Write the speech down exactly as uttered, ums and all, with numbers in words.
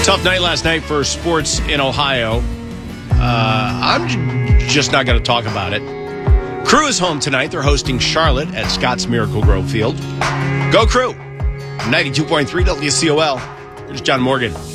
Tough night last night for sports in Ohio. Uh, I'm j- just not going to talk about it. Crew is home tonight. They're hosting Charlotte at Scott's Miracle Grove Field. Go Crew! ninety-two point three W C O L. Here's John Morgan.